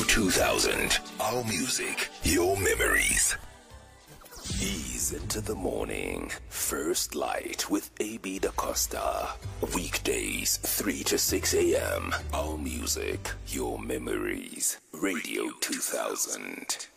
2000. Our music, your memories. Ease into the morning. First Light with AB Da Costa. Weekdays, 3 to 6 a.m. Our music, your memories. Radio 2000.